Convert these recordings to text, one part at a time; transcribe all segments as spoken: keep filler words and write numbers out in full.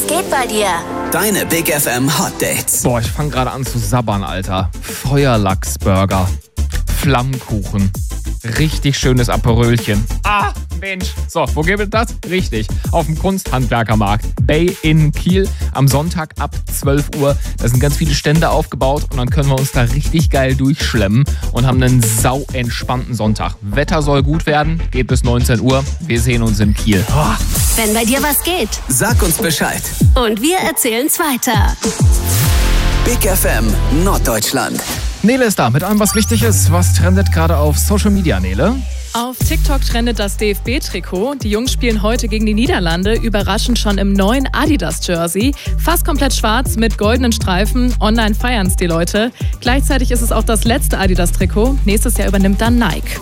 Was geht bei dir? Deine Big F M Hot Dates. Boah, ich fange gerade an zu sabbern, Alter. Feuerlachsburger, Flammkuchen, richtig schönes Aperölchen. Ah, Mensch. So, wo gibt es das? Richtig, auf dem Kunsthandwerkermarkt Bay in Kiel am Sonntag ab zwölf Uhr. Da sind ganz viele Stände aufgebaut und dann können wir uns da richtig geil durchschlemmen und haben einen sau entspannten Sonntag. Wetter soll gut werden, geht bis neunzehn Uhr. Wir sehen uns in Kiel. Oh. Wenn bei dir was geht. Sag uns Bescheid. Und wir erzählen's weiter. Big F M Norddeutschland. Nele ist da mit allem, was wichtig ist. Was trendet gerade auf Social Media, Nele? Auf TikTok trendet das D F B-Trikot. Die Jungs spielen heute gegen die Niederlande, überraschend schon im neuen Adidas-Jersey. Fast komplett schwarz mit goldenen Streifen. Online feiern's die Leute. Gleichzeitig ist es auch das letzte Adidas-Trikot. Nächstes Jahr übernimmt dann Nike.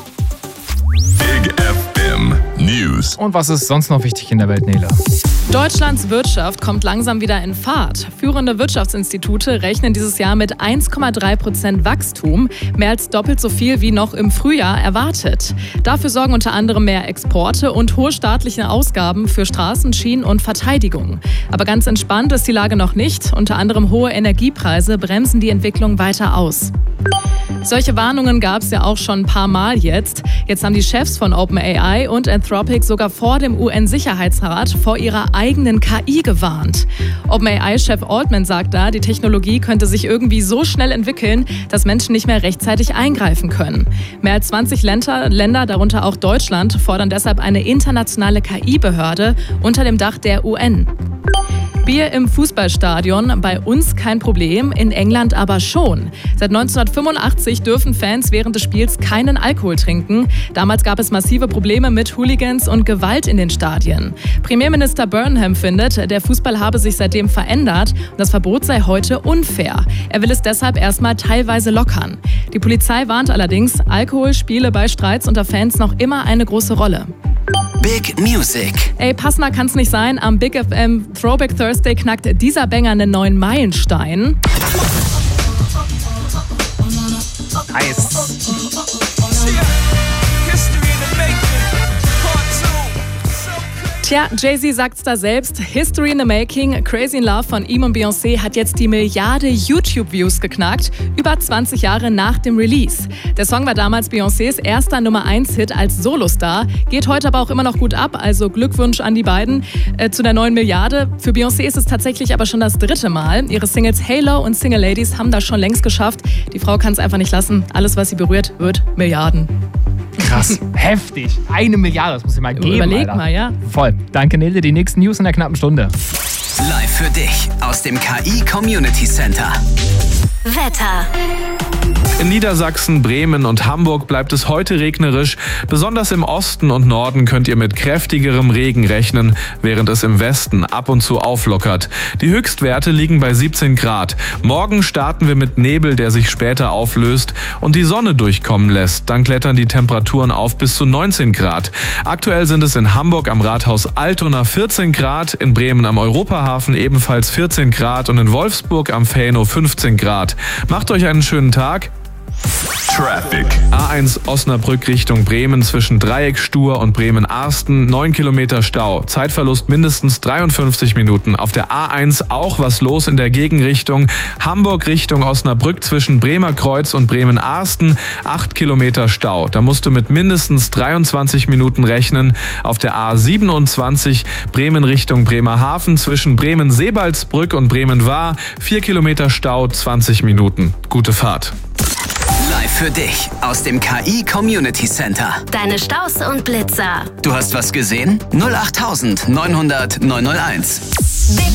Big F M News. Und was ist sonst noch wichtig in der Welt, Nele? Deutschlands Wirtschaft kommt langsam wieder in Fahrt. Führende Wirtschaftsinstitute rechnen dieses Jahr mit eins Komma drei Prozent Wachstum, mehr als doppelt so viel wie noch im Frühjahr erwartet. Dafür sorgen unter anderem mehr Exporte und hohe staatliche Ausgaben für Straßen, Schienen und Verteidigung. Aber ganz entspannt ist die Lage noch nicht. Unter anderem hohe Energiepreise bremsen die Entwicklung weiter aus. Solche Warnungen gab es ja auch schon ein paar Mal jetzt. Jetzt haben die Chefs von OpenAI und Anthropic sogar vor dem U N-Sicherheitsrat vor ihrer eigenen K I gewarnt. OpenAI-Chef Altman sagt da, die Technologie könnte sich irgendwie so schnell entwickeln, dass Menschen nicht mehr rechtzeitig eingreifen können. Mehr als zwanzig Länder, Länder, darunter auch Deutschland, fordern deshalb eine internationale K I-Behörde unter dem Dach der U N. Bier im Fußballstadion, bei uns kein Problem, in England aber schon. Seit neunzehnhundertfünfundachtzig dürfen Fans während des Spiels keinen Alkohol trinken. Damals gab es massive Probleme mit Hooligans und Gewalt in den Stadien. Premierminister Burnham findet, der Fußball habe sich seitdem verändert und das Verbot sei heute unfair. Er will es deshalb erstmal teilweise lockern. Die Polizei warnt allerdings, Alkohol spiele bei Streits unter Fans noch immer eine große Rolle. Big Music. Ey, passender kann's nicht sein. Am Big F M Throwback Thursday knackt dieser Banger einen neuen Meilenstein. Nice. Tja, Jay-Z sagt's da selbst. History in the Making. Crazy in Love von ihm und Beyoncé hat jetzt die Milliarde YouTube-Views geknackt. Über zwanzig Jahre nach dem Release. Der Song war damals Beyoncés erster Nummer eins Hit als Solostar. Geht heute aber auch immer noch gut ab. Also Glückwunsch an die beiden äh, zu der neuen Milliarde. Für Beyoncé ist es tatsächlich aber schon das dritte Mal. Ihre Singles Halo und Single Ladies haben das schon längst geschafft. Die Frau kann es einfach nicht lassen. Alles, was sie berührt, wird Milliarden. Krass, heftig. Eine Milliarde, das muss ich mal geben, Überleg Alter. mal, ja. Voll. Danke, Nele. Die nächsten News in der knappen Stunde. Live für dich aus dem K I Community Center. Wetter. In Niedersachsen, Bremen und Hamburg bleibt es heute regnerisch. Besonders im Osten und Norden könnt ihr mit kräftigerem Regen rechnen, während es im Westen ab und zu auflockert. Die Höchstwerte liegen bei siebzehn Grad. Morgen starten wir mit Nebel, der sich später auflöst und die Sonne durchkommen lässt. Dann klettern die Temperaturen auf bis zu neunzehn Grad. Aktuell sind es in Hamburg am Rathaus Altona vierzehn Grad, in Bremen am Europahafen ebenfalls vierzehn Grad und in Wolfsburg am Fähno fünfzehn Grad. Macht euch einen schönen Tag. Traffic. A eins Osnabrück Richtung Bremen zwischen Dreieckstuhr und Bremen-Arsten, neun Kilometer Stau. Zeitverlust mindestens dreiundfünfzig Minuten. Auf der A eins auch was los in der Gegenrichtung. Hamburg Richtung Osnabrück zwischen Bremerkreuz und Bremen-Arsten, acht Kilometer Stau. Da musst du mit mindestens dreiundzwanzig Minuten rechnen. Auf der A siebenundzwanzig Bremen Richtung Bremerhaven zwischen Bremen-Sebaldsbrück und Bremen-Waar, vier Kilometer Stau, zwanzig Minuten. Gute Fahrt. Live für dich aus dem K I Community Center. Deine Staus und Blitzer. Du hast was gesehen? null acht neunhundert neunhunderteins.